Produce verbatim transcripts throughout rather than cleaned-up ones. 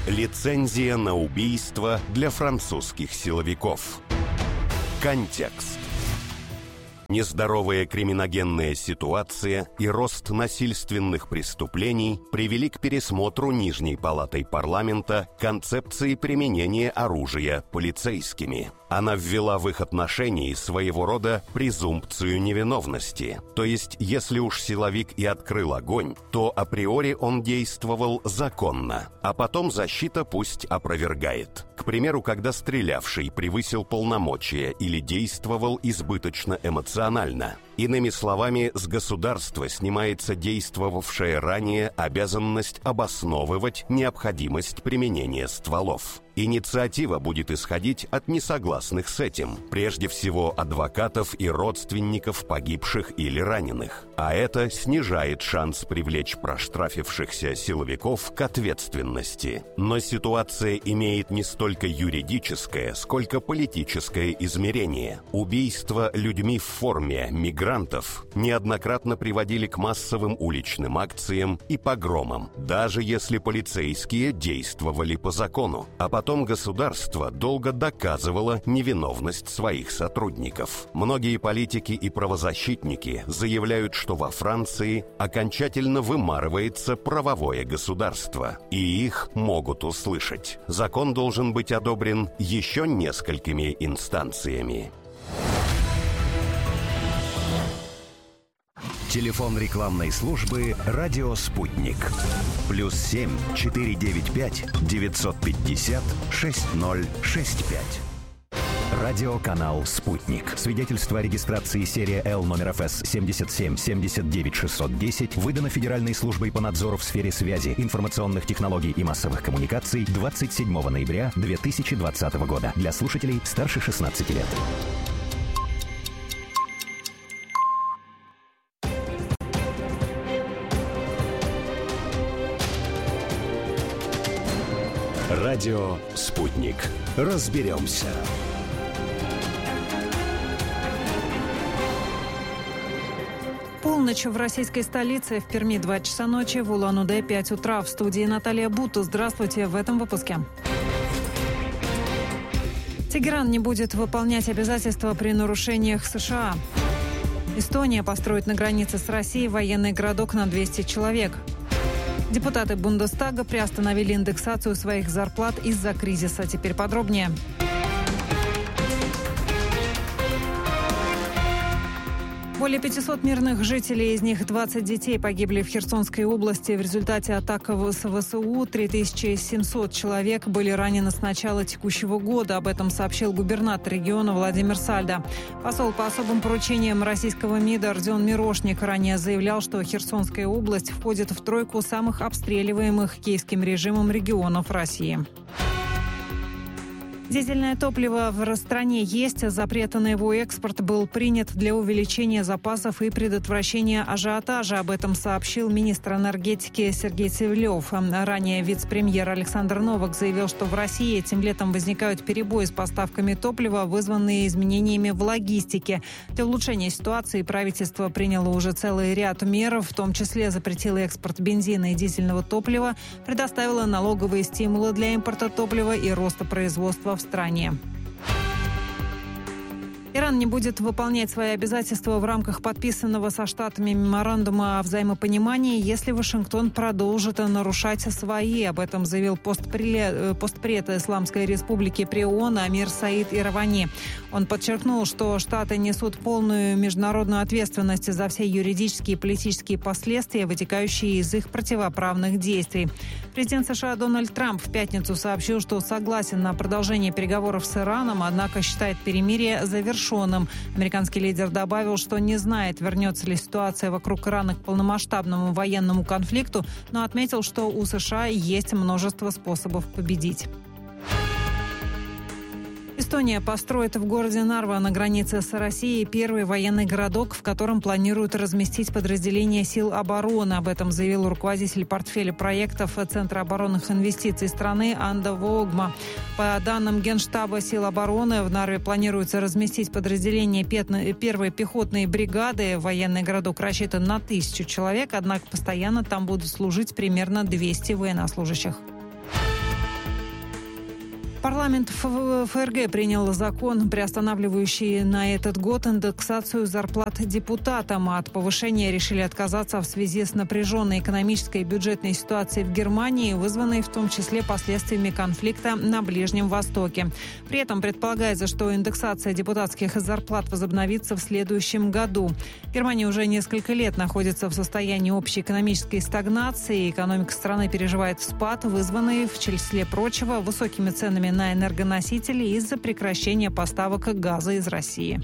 Лицензия на убийство для французских силовиков. Контекст. Нездоровая криминогенная ситуация и рост насильственных преступлений привели к пересмотру Нижней палатой парламента концепции применения оружия полицейскими. Она ввела в их отношении своего рода презумпцию невиновности. То есть, если уж силовик и открыл огонь, то априори он действовал законно, а потом защита пусть опровергает. К примеру, когда стрелявший превысил полномочия или действовал избыточно эмоционально. Иными словами, с государства снимается действовавшая ранее обязанность обосновывать необходимость применения стволов. Инициатива будет исходить от несогласных с этим, прежде всего адвокатов и родственников погибших или раненых. А это снижает шанс привлечь проштрафившихся силовиков к ответственности. Но ситуация имеет не столько юридическое, сколько политическое измерение. Убийства людьми в форме мигрантов неоднократно приводили к массовым уличным акциям и погромам, даже если полицейские действовали по закону. А потом государство долго доказывало невиновность своих сотрудников. Многие политики и правозащитники заявляют, что во Франции окончательно вымарывается правовое государство, и их могут услышать. Закон должен быть одобрен еще несколькими инстанциями. Телефон рекламной службы «Радио Спутник». Плюс семь четыре девять пять девятьсот пятьдесят шесть ноль шесть пять. Радиоканал «Спутник». Свидетельство о регистрации серия Л номер эф эс семьдесят семь семьдесят девять шестьсот десять выдано Федеральной службой по надзору в сфере связи, информационных технологий и массовых коммуникаций двадцать седьмого ноября две тысячи двадцатого года. Для слушателей старше шестнадцати лет. Радио «Спутник». Разберемся. Полночь в российской столице. В Перми два часа ночи, в Улан-Удэ пять утра. В студии Наталья Буту. Здравствуйте в этом выпуске. Тегеран не будет выполнять обязательства при нарушениях США. Эстония построит на границе с Россией военный городок на двести человек. Депутаты Бундестага приостановили индексацию своих зарплат из-за кризиса. Теперь подробнее. Более пятисот мирных жителей, из них двадцать детей, погибли в Херсонской области в результате атак с ВСУ. три тысячи семьсот человек были ранены с начала текущего года. Об этом сообщил губернатор региона Владимир Сальдо. Посол по особым поручениям российского МИДа Родион Мирошник ранее заявлял, что Херсонская область входит в тройку самых обстреливаемых киевским режимом регионов России. Дизельное топливо в стране есть. Запрет на его экспорт был принят для увеличения запасов и предотвращения ажиотажа. Об этом сообщил министр энергетики Сергей Цивилев. Ранее вице-премьер Александр Новак заявил, что в России этим летом возникают перебои с поставками топлива, вызванные изменениями в логистике. Для улучшения ситуации правительство приняло уже целый ряд мер, в том числе запретило экспорт бензина и дизельного топлива, предоставило налоговые стимулы для импорта топлива и роста производства в стране. Иран не будет выполнять свои обязательства в рамках подписанного со Штатами меморандума о взаимопонимании, если Вашингтон продолжит нарушать свои. Об этом заявил постпред Исламской Республики при ООН Амир Саид Иравани. Он подчеркнул, что Штаты несут полную международную ответственность за все юридические и политические последствия, вытекающие из их противоправных действий. Президент США Дональд Трамп в пятницу сообщил, что согласен на продолжение переговоров с Ираном, однако считает перемирие завершенным. Американский лидер добавил, что не знает, вернется ли ситуация вокруг Ирана к полномасштабному военному конфликту, но отметил, что у США есть множество способов победить. Эстония построит в городе Нарва на границе с Россией первый военный городок, в котором планируют разместить подразделения сил обороны. Об этом заявил руководитель портфеля проектов Центра оборонных инвестиций страны Анда Вогма. По данным Генштаба сил обороны, в Нарве планируется разместить подразделения первой пехотной бригады. Военный городок рассчитан на тысячу человек, однако постоянно там будут служить примерно двести военнослужащих. Парламент ФРГ принял закон, приостанавливающий на этот год индексацию зарплат депутатам. От повышения решили отказаться в связи с напряженной экономической и бюджетной ситуацией в Германии, вызванной в том числе последствиями конфликта на Ближнем Востоке. При этом предполагается, что индексация депутатских зарплат возобновится в следующем году. Германия уже несколько лет находится в состоянии общей экономической стагнации. Экономика страны переживает спад, вызванный, в числе прочего, высокими ценами на энергоносители из-за прекращения поставок газа из России.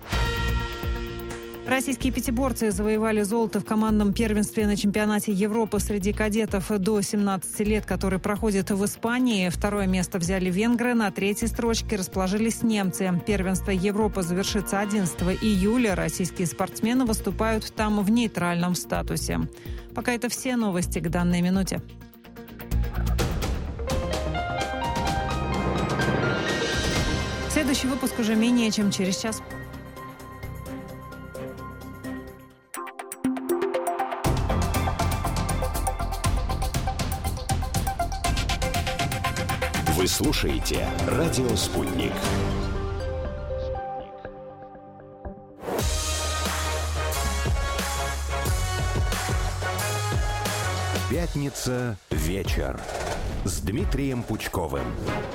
Российские пятиборцы завоевали золото в командном первенстве на чемпионате Европы среди кадетов до семнадцати лет, который проходит в Испании. Второе место взяли венгры, на третьей строчке расположились немцы. Первенство Европы завершится одиннадцатого июля. Российские спортсмены выступают там в нейтральном статусе. Пока это все новости к данной минуте. Следующий выпуск уже менее чем через час. Вы слушаете «Радио Спутник». Пятница. Вечер. С Дмитрием Пучковым.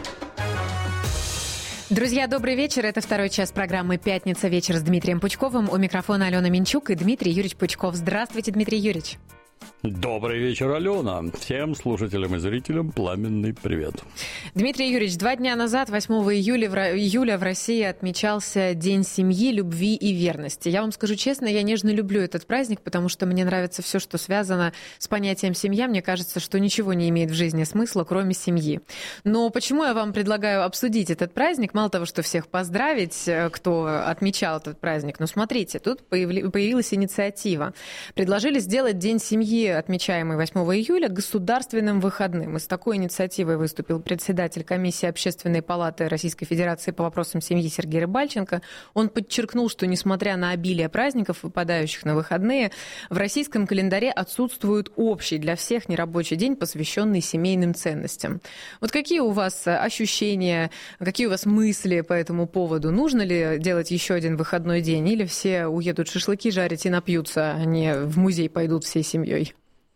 Друзья, добрый вечер. Это второй час программы «Пятница. Вечер» с Дмитрием Пучковым. У микрофона Алена Минчук и Дмитрий Юрьевич Пучков. Здравствуйте, Дмитрий Юрьевич. Добрый вечер, Алена. Всем слушателям и зрителям пламенный привет. Дмитрий Юрьевич, два дня назад, восьмого июля, в, июля в России отмечался День семьи, любви и верности. Я вам скажу честно, я нежно люблю этот праздник, потому что мне нравится все, что связано с понятием семья. Мне кажется, что ничего не имеет в жизни смысла, кроме семьи. Но почему я вам предлагаю обсудить этот праздник? Мало того, что всех поздравить, кто отмечал этот праздник. Но смотрите, тут появли, появилась инициатива. Предложили сделать День семьи, отмечаемый восьмого июля, государственным выходным. И с такой инициативой выступил председатель комиссии Общественной палаты Российской Федерации по вопросам семьи Сергей Рыбальченко. Он подчеркнул, что несмотря на обилие праздников, выпадающих на выходные, в российском календаре отсутствует общий для всех нерабочий день, посвященный семейным ценностям. Вот какие у вас ощущения, какие у вас мысли по этому поводу? Нужно ли делать еще один выходной день? Или все уедут шашлыки жарить и напьются, а не в музей пойдут всей семьей?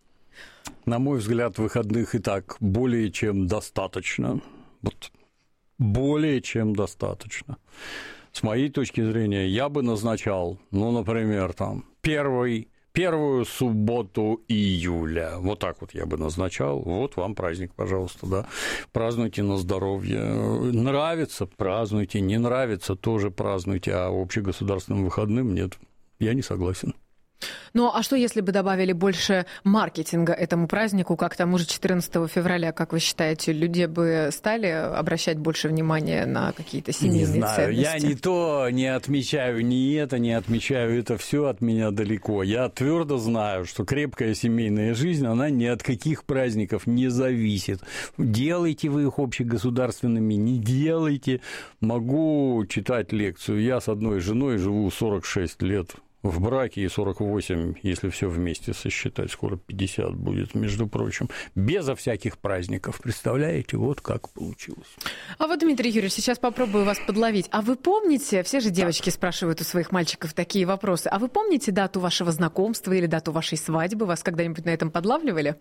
На мой взгляд, выходных и так более чем достаточно. Вот более чем достаточно. С моей точки зрения, я бы назначал, ну, например, там, первый, первую субботу июля. Вот так вот я бы назначал. Вот вам праздник, пожалуйста, да. Празднуйте на здоровье. Нравится – празднуйте, не нравится – тоже празднуйте, а общегосударственным выходным нет. Я не согласен. Ну, а что, если бы добавили больше маркетинга этому празднику, как тому же четырнадцатого февраля, как вы считаете, люди бы стали обращать больше внимания на какие-то семейные ценности? Не знаю, я ни то не отмечаю, ни это не отмечаю, это все от меня далеко. Я твердо знаю, что крепкая семейная жизнь, она ни от каких праздников не зависит. Делайте вы их общегосударственными, не делайте. Могу читать лекцию. Я с одной женой живу сорок шесть лет. В браке и сорок восемь, если все вместе сосчитать, скоро пятьдесят будет, между прочим, безо всяких праздников. Представляете, вот как получилось. А вот, Дмитрий Юрьевич, сейчас попробую вас подловить. А вы помните, все же девочки так. спрашивают у своих мальчиков такие вопросы, а вы помните дату вашего знакомства или дату вашей свадьбы? Вас когда-нибудь на этом подлавливали?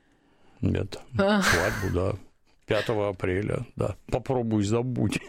Нет, а. свадьбу, да. пятого апреля, да. Попробуй забудь.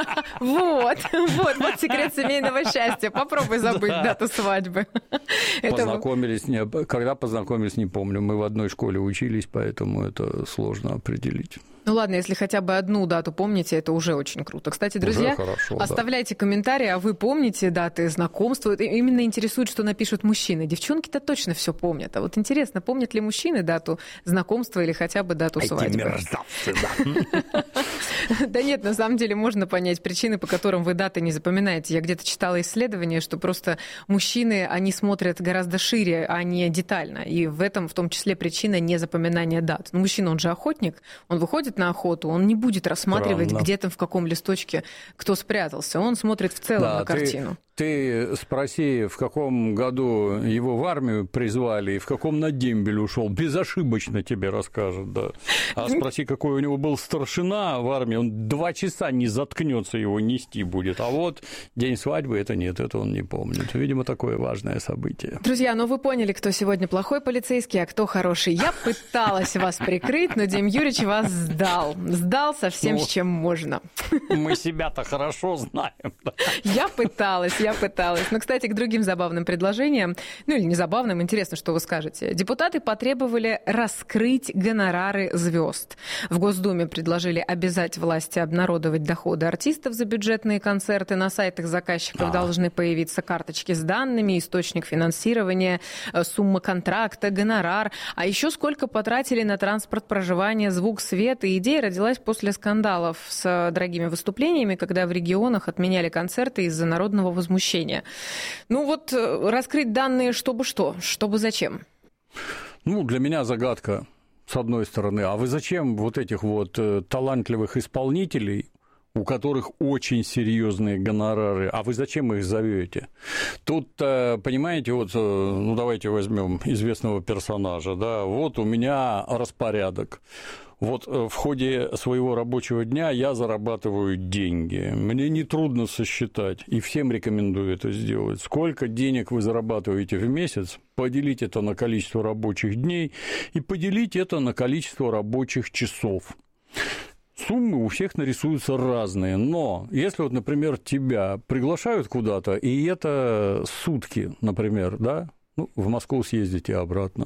Вот, вот, вот секрет семейного счастья. Попробуй забыть дату свадьбы. Познакомились, не, когда познакомились, не помню. Мы в одной школе учились, поэтому это сложно определить. Ну ладно, если хотя бы одну дату помните, это уже очень круто. Кстати, друзья, хорошо, оставляйте да. комментарии, а вы помните даты знакомства? Именно интересует, что напишут мужчины. Девчонки-то точно все помнят. А вот интересно, помнят ли мужчины дату знакомства или хотя бы дату свадьбы? Эти мерзавцы, да. Да нет, на самом деле можно понять причины, по которым вы даты не запоминаете. Я где-то читала исследование, что просто мужчины, они смотрят гораздо шире, а не детально. И в этом в том числе причина незапоминания дат. Но мужчина, он же охотник, он выходит на охоту, он не будет рассматривать Странно. где-то в каком листочке кто спрятался. Он смотрит в целом да, на картину. Ты спроси, в каком году его в армию призвали и в каком на дембель ушел. Безошибочно тебе расскажет, да. А спроси, какой у него был старшина в армии, он два часа не заткнется, его нести будет. А вот день свадьбы, это нет, это он не помнит. Видимо, такое важное событие. Друзья, ну вы поняли, кто сегодня плохой полицейский, а кто хороший. Я пыталась вас прикрыть, но Дим Юрьевич вас сдал. Сдал совсем, ну, с чем можно. Мы себя-то хорошо знаем. Я пыталась. Я пыталась. Но, кстати, к другим забавным предложениям, ну или не забавным, интересно, что вы скажете. Депутаты потребовали раскрыть гонорары звезд. В Госдуме предложили обязать власти обнародовать доходы артистов за бюджетные концерты. На сайтах заказчиков а. должны появиться карточки с данными, источник финансирования, сумма контракта, гонорар. А еще сколько потратили на транспорт, проживание, звук, свет. И идея родилась после скандалов с дорогими выступлениями, когда в регионах отменяли концерты из-за народного возмущения. Возмущения. Ну вот раскрыть данные, чтобы что? Чтобы зачем? Ну, для меня загадка, с одной стороны. А вы зачем вот этих вот талантливых исполнителей, у которых очень серьезные гонорары, а вы зачем их зовете? Тут, понимаете, вот, ну, давайте возьмем известного персонажа, да, вот у меня распорядок. Вот в ходе своего рабочего дня я зарабатываю деньги. Мне нетрудно сосчитать, и всем рекомендую это сделать. Сколько денег вы зарабатываете в месяц, поделить это на количество рабочих дней и поделить это на количество рабочих часов. Суммы у всех нарисуются разные, но если вот, например, тебя приглашают куда-то, и это сутки, например, да, ну, в Москву съездите обратно.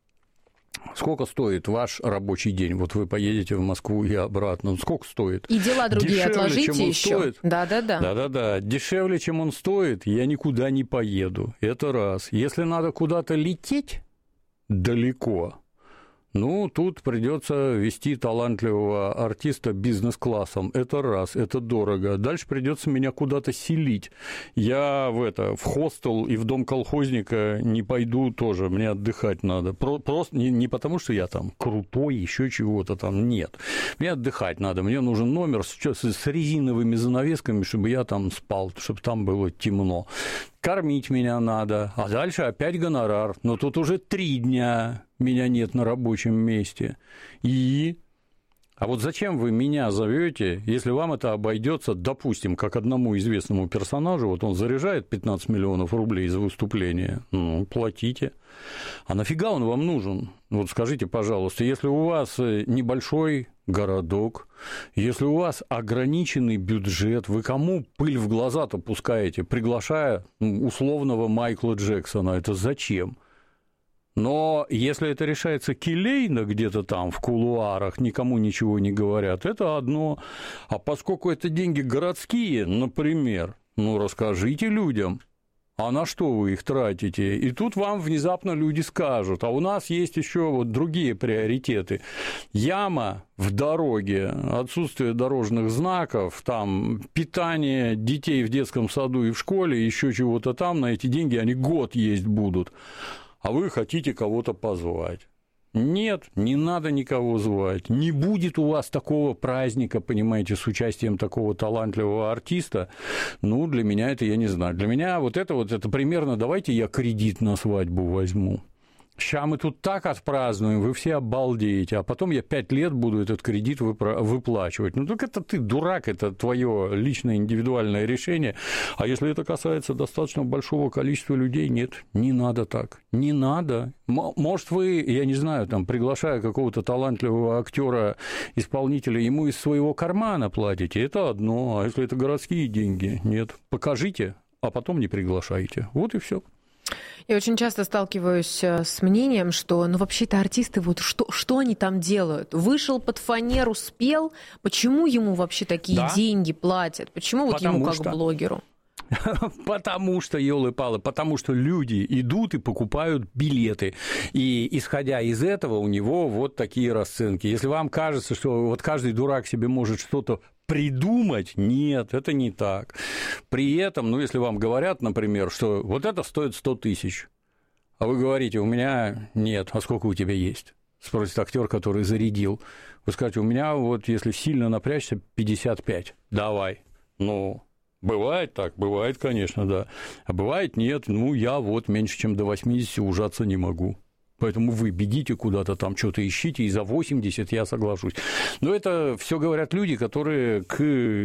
Сколько стоит ваш рабочий день? Вот вы поедете в Москву и обратно. Сколько стоит? И дела другие дешевле, отложите еще. Да-да-да. Да-да-да. Дешевле, чем он стоит, я никуда не поеду. Это раз. Если надо куда-то лететь далеко, ну, тут придется вести талантливого артиста бизнес-классом. Это раз, это дорого. Дальше придется меня куда-то селить. Я в это, в хостел и в дом колхозника не пойду тоже, мне отдыхать надо. Просто не, не потому, что я там крутой, еще чего-то там, нет. Мне отдыхать надо, мне нужен номер с, с резиновыми занавесками, чтобы я там спал, чтобы там было темно. Кормить меня надо, а дальше опять гонорар. Но тут уже три дня меня нет на рабочем месте. И... А вот зачем вы меня зовете, если вам это обойдется, допустим, как одному известному персонажу, вот он заряжает пятнадцать миллионов рублей за выступление, ну, платите. А нафига он вам нужен? Вот скажите, пожалуйста, если у вас небольшой городок, если у вас ограниченный бюджет, вы кому пыль в глаза-то пускаете, приглашая условного Майкла Джексона? Это зачем? Но если это решается келейно где-то там в кулуарах, никому ничего не говорят, это одно. А поскольку это деньги городские, например, ну, расскажите людям, а на что вы их тратите? И тут вам внезапно люди скажут, а у нас есть еще вот другие приоритеты. Яма в дороге, отсутствие дорожных знаков, там питание детей в детском саду и в школе, еще чего-то там, на эти деньги они год есть будут. А вы хотите кого-то позвать. Нет, не надо никого звать. Не будет у вас такого праздника, понимаете, с участием такого талантливого артиста. Ну, для меня это, я не знаю. Для меня вот это вот, это примерно, давайте я кредит на свадьбу возьму. Ща мы тут так отпразднуем, вы все обалдеете, а потом я пять лет буду этот кредит выплачивать. Ну, так это ты дурак, это твое личное индивидуальное решение. А если это касается достаточно большого количества людей, нет, не надо так, не надо. Может, вы, я не знаю, там, приглашая какого-то талантливого актера, исполнителя, ему из своего кармана платите, это одно, а если это городские деньги, нет. Покажите, а потом не приглашайте. Вот и все. Я очень часто сталкиваюсь с мнением, что, ну, вообще-то артисты, вот что, что они там делают? Вышел под фанеру, спел, почему ему вообще такие да? деньги платят? Почему вот Потому ему как что... блогеру? Потому что, ёлы-палы, потому что люди идут и покупают билеты. И, исходя из этого, у него вот такие расценки. Если вам кажется, что вот каждый дурак себе может что-то придумать, нет, это не так. При этом, ну, если вам говорят, например, что вот это стоит сто тысяч, а вы говорите, у меня нет, а сколько у тебя есть? Спросит актер, который зарядил. Вы скажете, у меня вот, если сильно напрячься, пятьдесят пять, давай. Ну, Бывает так, бывает, конечно, да. А бывает нет, ну, я вот меньше, чем до восьмидесяти ужаться не могу. Поэтому вы бегите куда-то там, что-то ищите, и за восемьдесят я соглашусь. Но это все говорят люди, которые к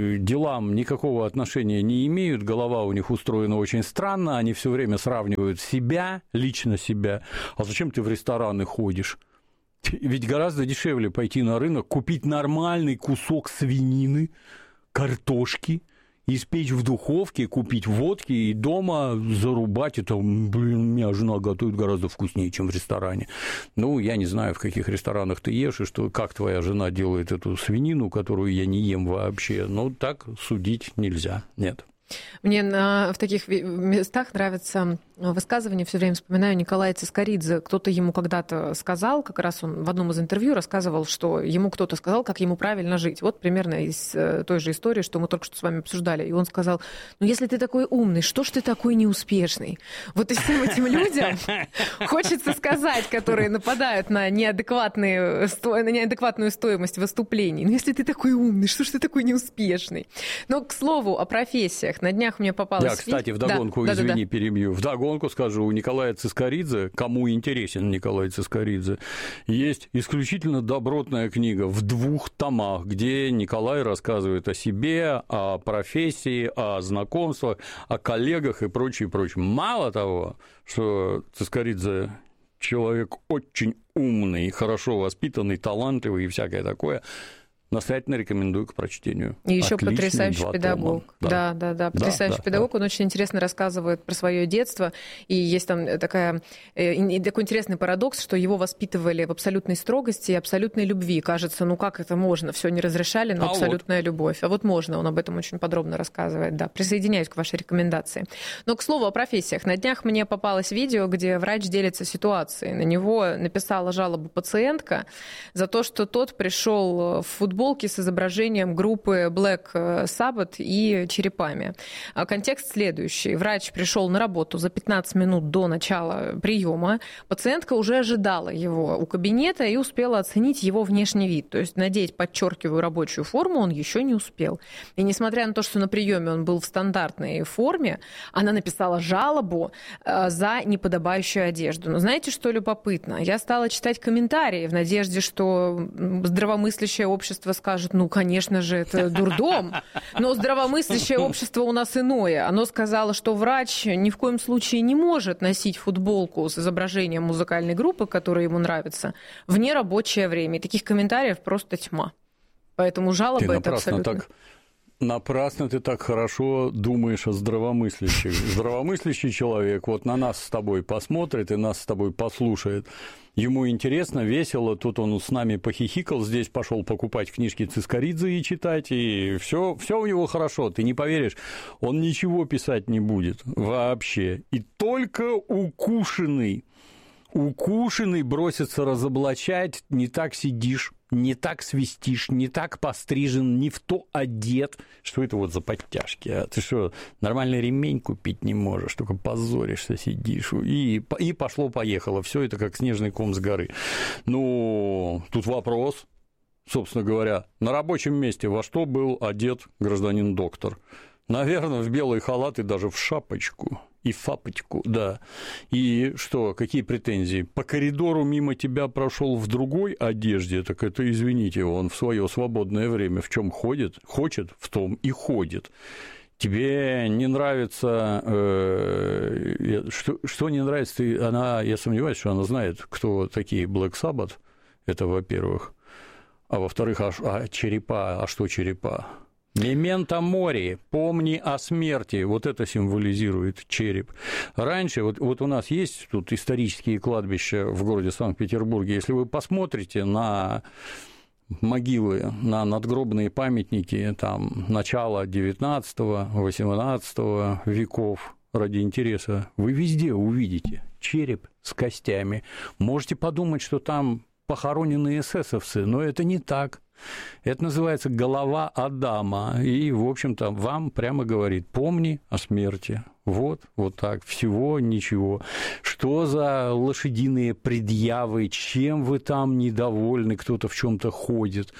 делам никакого отношения не имеют, голова у них устроена очень странно, они все время сравнивают себя, лично себя. А зачем ты в рестораны ходишь? Ведь гораздо дешевле пойти на рынок, купить нормальный кусок свинины, картошки, испечь в духовке, купить водки и дома зарубать. Это, блин, у меня жена готовит гораздо вкуснее, чем в ресторане. Ну, я не знаю, в каких ресторанах ты ешь, и что, как твоя жена делает эту свинину, которую я не ем вообще. Ну, так судить нельзя, нет. Мне на, в таких местах нравится высказывание, все время вспоминаю Николая Цискоридзе. Кто-то ему когда-то сказал, как раз он в одном из интервью рассказывал, что ему кто-то сказал, как ему правильно жить. Вот примерно из той же истории, что мы только что с вами обсуждали. И он сказал, ну если ты такой умный, что ж ты такой неуспешный? Вот и всем этим людям хочется сказать, которые нападают на неадекватные, на неадекватную стоимость выступлений. Ну если ты такой умный, что ж ты такой неуспешный? Но, к слову, о профессиях. На днях мне попалось... Я, кстати, вдогонку, да, извини, да, да, перебью. Вдогонку скажу, у Николая Цискоридзе, кому интересен Николай Цискоридзе, есть исключительно добротная книга в двух томах, где Николай рассказывает о себе, о профессии, о знакомствах, о коллегах и прочее, прочее. Мало того, что Цискоридзе человек очень умный, хорошо воспитанный, талантливый и всякое такое, настоятельно рекомендую к прочтению. И еще потрясающий педагог. Да, да, да, да. Потрясающий да, педагог. Да. Он очень интересно рассказывает про свое детство. И есть там такая, такой интересный парадокс, что его воспитывали в абсолютной строгости и абсолютной любви. Кажется, ну как это можно? Все не разрешали, но а абсолютная вот. любовь. А вот можно. Он об этом очень подробно рассказывает. Да, присоединяюсь к вашей рекомендации. Но, к слову, о профессиях. На днях мне попалось видео, где врач делится ситуацией. На него написала жалобу пациентка за то, что тот пришел в футбол с изображением группы Black Sabbath и черепами. Контекст следующий. Врач пришел на работу за пятнадцать минут до начала приема. Пациентка уже ожидала его у кабинета и успела оценить его внешний вид. То есть надеть, подчеркиваю, рабочую форму он еще не успел. И несмотря на то, что на приеме он был в стандартной форме, она написала жалобу за неподобающую одежду. Но знаете, что любопытно? Я стала читать комментарии в надежде, что здравомыслящее общество скажет, ну, конечно же, это дурдом, но здравомыслящее общество у нас иное. Оно сказало, что врач ни в коем случае не может носить футболку с изображением музыкальной группы, которая ему нравится, в нерабочее время. И таких комментариев просто тьма. Поэтому жалоба это абсолютно... Так... Напрасно ты так хорошо думаешь о здравомыслящих. Здравомыслящий человек вот на нас с тобой посмотрит и нас с тобой послушает. Ему интересно, весело, тут он с нами похихикал, здесь пошел покупать книжки Цискоридзе и читать, и все, все у него хорошо, ты не поверишь, он ничего писать не будет вообще. И только укушенный, укушенный бросится разоблачать, не так сидишь, не так свистишь, не так пострижен, не в то одет. Что это вот за подтяжки? А ты что, нормальный ремень купить не можешь, только позоришься, сидишь. И, и пошло-поехало. Все это как снежный ком с горы. Ну, тут вопрос, собственно говоря, на рабочем месте во что был одет гражданин доктор? Наверное, в белый халат и даже в шапочку. И фапочку, да. И что, какие претензии? По коридору мимо тебя прошел в другой одежде, так это, извините, он в свое свободное время в чем ходит? Хочет, в том и ходит. Тебе не нравится, э, что, что не нравится, ты, она, я сомневаюсь, что она знает, кто такие Black Sabbath, это во-первых. А во-вторых, а, а черепа, а что черепа? Мементо мори, помни о смерти, вот это символизирует череп. Раньше, вот, вот у нас есть тут исторические кладбища в городе Санкт-Петербурге, если вы посмотрите на могилы, на надгробные памятники там, начала девятнадцатого-восемнадцатого веков, ради интереса, вы везде увидите череп с костями. Можете подумать, что там похоронены эсэсовцы, но это не так. Это называется голова Адама, и, в общем-то, вам прямо говорит, помни о смерти. Вот, вот так, всего ничего. Что за лошадиные предъявы, чем вы там недовольны, кто-то в чем-то ходит.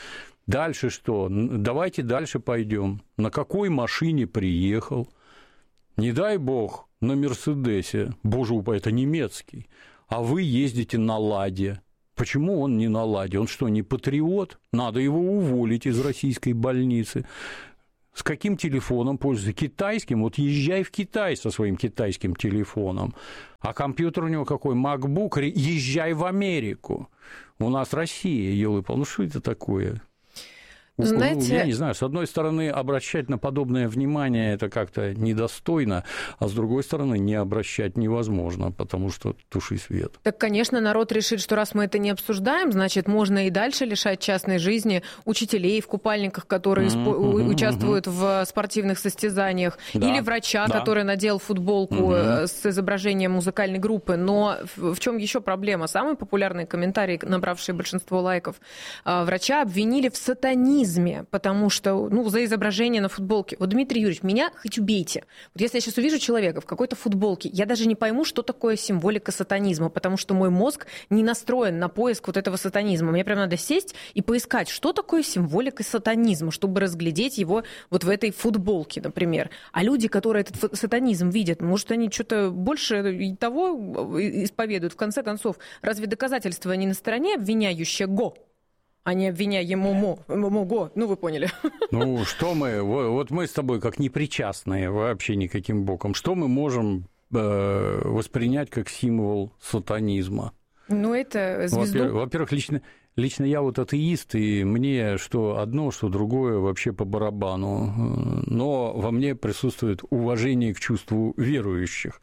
Дальше что? Давайте дальше пойдем. На какой машине приехал? Не дай бог, на «Мерседесе». Боже упаси, это немецкий. А вы ездите на «Ладе». Почему он не на «Ладе»? Он что, не патриот? Надо его уволить из российской больницы. С каким телефоном пользуется? Китайским? Вот езжай в Китай со своим китайским телефоном. А компьютер у него какой? MacBook? Езжай в Америку. У нас Россия, елы-пал. Ну, что это такое? Знаете... Я не знаю, с одной стороны, обращать на подобное внимание это как-то недостойно, а с другой стороны, не обращать невозможно, потому что туши свет. Так, конечно, народ решит, что раз мы это не обсуждаем, значит, можно и дальше лишать частной жизни учителей в купальниках, которые mm-hmm, испо- mm-hmm, участвуют mm-hmm. в спортивных состязаниях, да, или врача, да. который надел футболку mm-hmm. с изображением музыкальной группы. Но в чем еще проблема? Самый популярный комментарий, набравший большинство лайков, врача обвинили в сатанизме. Потому что, ну, за изображение на футболке. Вот, Дмитрий Юрьевич, меня хоть убейте. Вот если я сейчас увижу человека в какой-то футболке, я даже не пойму, что такое символика сатанизма, потому что мой мозг не настроен на поиск вот этого сатанизма. Мне прям надо сесть и поискать, что такое символика сатанизма, чтобы разглядеть его вот в этой футболке, например. А люди, которые этот сатанизм видят, может, они что-то больше того исповедуют. В конце концов, разве доказательства не на стороне обвиняющего? А не обвиняемому, го, ну вы поняли. Ну что мы, вот мы с тобой как непричастные вообще никаким боком, что мы можем э, воспринять как символ сатанизма? Ну это звезду... Во-первых, во-первых, лично, лично я вот атеист, и мне что одно, что другое вообще по барабану, но во мне присутствует уважение к чувству верующих.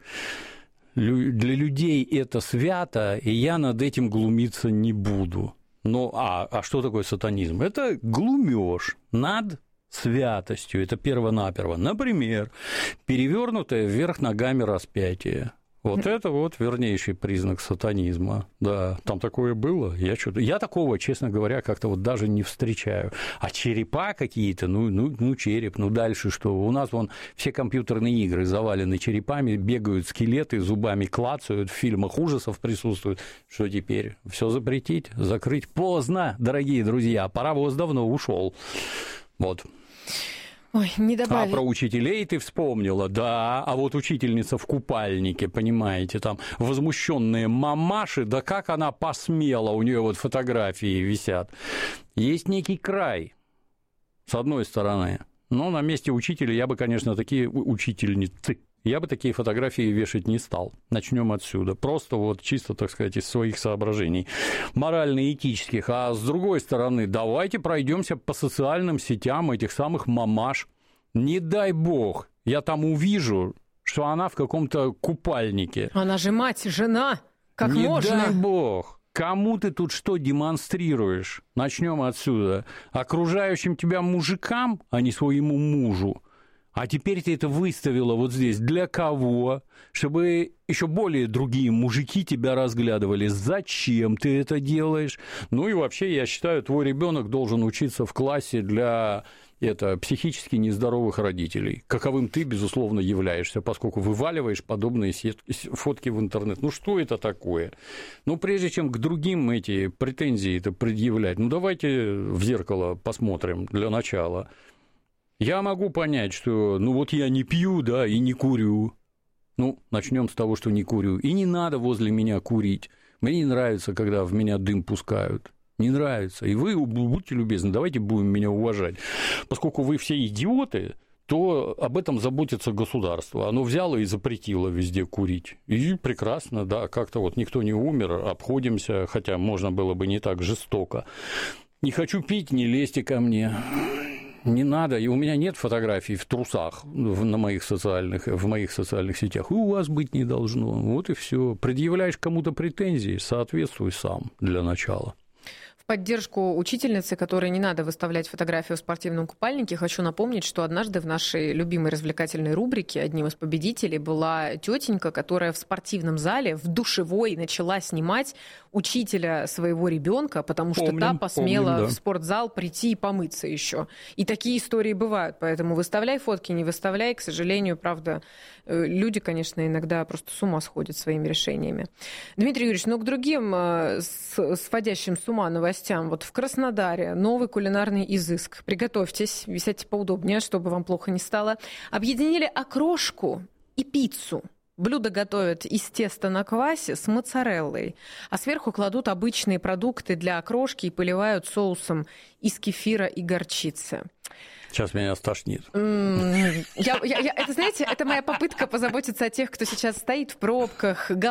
Для людей это свято, и я над этим глумиться не буду. Ну, а, а что такое сатанизм? Это глумёж над святостью, это перво-наперво. Например, перевернутое вверх ногами распятие. Вот это вот вернейший признак сатанизма. Да, там такое было. Я, что-то... я такого, честно говоря, как-то вот даже не встречаю. А черепа какие-то, ну, ну, ну, череп, ну, дальше что? У нас вон все компьютерные игры завалены черепами, бегают скелеты, зубами клацают, в фильмах ужасов присутствуют. Что теперь? Все запретить? Закрыть? Поздно, дорогие друзья, паровоз давно ушел. Вот. Ой, не добавить. А про учителей ты вспомнила, да, а вот учительница в купальнике, понимаете, там возмущенные мамаши, да как она посмела, у нее вот фотографии висят. Есть некий край, с одной стороны, но на месте учителя я бы, конечно, такие учительницы, я бы такие фотографии вешать не стал. Начнем отсюда. Просто вот чисто, так сказать, из своих соображений морально-этических. А с другой стороны, давайте пройдемся по социальным сетям этих самых мамаш. Не дай бог, я там увижу, что она в каком-то купальнике. Она же мать, жена. Как не можно? Не дай бог. Кому ты тут что демонстрируешь? Начнем отсюда. Окружающим тебя мужикам, а не своему мужу. А теперь ты это выставила вот здесь. Для кого? Чтобы еще более другие мужики тебя разглядывали. Зачем ты это делаешь? Ну и вообще, я считаю, твой ребенок должен учиться в классе для это, психически нездоровых родителей, каковым ты, безусловно, являешься, поскольку вываливаешь подобные фотки в интернет. Ну что это такое? Ну, прежде чем к другим эти претензии-то предъявлять, ну давайте в зеркало посмотрим для начала. Я могу понять, что, ну вот я не пью, да, и не курю. Ну, начнем с того, что не курю. И не надо возле меня курить. Мне не нравится, когда в меня дым пускают. Не нравится. И вы, будьте любезны, давайте будем меня уважать. Поскольку вы все идиоты, то об этом заботится государство. Оно взяло и запретило везде курить. И прекрасно, да, как-то вот никто не умер, обходимся, хотя можно было бы не так жестоко. Не хочу пить, не лезьте ко мне. Не надо, и у меня нет фотографий в трусах на моих социальных, в моих социальных сетях, и у вас быть не должно. Вот и все. Предъявляешь кому-то претензии, соответствуй сам для начала. В поддержку учительницы, которой не надо выставлять фотографию в спортивном купальнике, хочу напомнить, что однажды в нашей любимой развлекательной рубрике одним из победителей была тетенька, которая в спортивном зале в душевой начала снимать учителя своего ребенка, потому что помним, та посмела помним, да. в спортзал прийти и помыться еще. И такие истории бывают, поэтому выставляй фотки, не выставляй. К сожалению, правда, люди, конечно, иногда просто с ума сходят своими решениями. Дмитрий Юрьевич, ну к другим сводящим с ума новостям новостям. Вот в Краснодаре новый кулинарный изыск. Приготовьтесь, сядьте поудобнее, чтобы вам плохо не стало. Объединили окрошку и пиццу. Блюдо готовят из теста на квасе с моцареллой, а сверху кладут обычные продукты для окрошки и поливают соусом из кефира и горчицы. Сейчас меня стошнит. Я, я, я, это, знаете, это моя попытка позаботиться о тех, кто сейчас стоит в пробках,